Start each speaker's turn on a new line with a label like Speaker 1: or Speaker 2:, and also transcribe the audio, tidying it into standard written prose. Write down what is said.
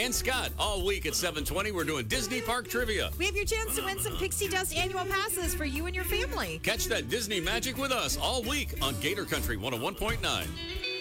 Speaker 1: and Scott. All week at 7:20, we're doing Disney Park Trivia.
Speaker 2: We have your chance to win some Pixie Dust annual passes for you and your family.
Speaker 1: Catch that Disney magic with us all week on Gator Country 101.9.